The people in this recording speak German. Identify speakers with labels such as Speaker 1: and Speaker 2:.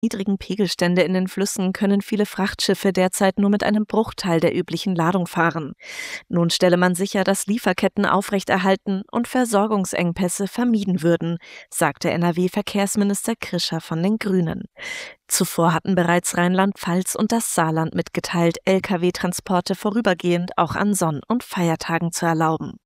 Speaker 1: niedrigen Pegelstände in den Flüssen können viele Frachtschiffe derzeit nur mit einem Bruchteil der üblichen Ladung fahren. Nun stelle man sicher, dass Lieferketten aufrechterhalten und Versorgungsengpässe vermieden würden, sagte NRW-Verkehrsminister Krischer von den Grünen. Zuvor hatten bereits Rheinland-Pfalz und das Saarland mitgeteilt, Lkw-Transporte vorübergehend auch an Sonn- und Feiertagen zu erlauben.